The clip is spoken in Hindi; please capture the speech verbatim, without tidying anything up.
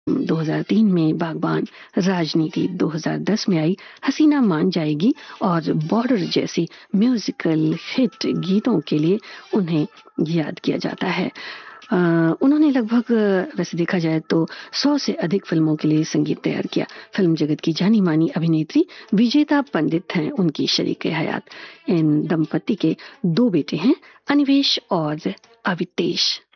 दो हज़ार तीन में बागबान, राजनीति दो हज़ार दस में आई हसीना मान जाएगी और बॉर्डर जैसी म्यूजिकल हिट गीतों के लिए उन्हें याद किया जाता है। आ, उन्होंने लगभग वैसे देखा जाए तो सौ से अधिक फिल्मों के लिए संगीत तैयार किया। फिल्म जगत की जानी मानी अभिनेत्री विजेता पंडित हैं उनकी शरीक हयात। इन दंपति के दो बेटे हैं, अनिवेश और अवितेश।